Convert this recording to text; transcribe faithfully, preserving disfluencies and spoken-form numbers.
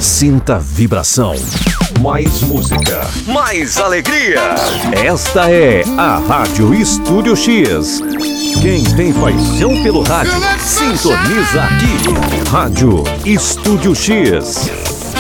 Sinta a vibração. Mais música. Mais alegria. Esta é a Rádio Estúdio X. Quem tem paixão pelo rádio, sintoniza aqui. Rádio Estúdio X.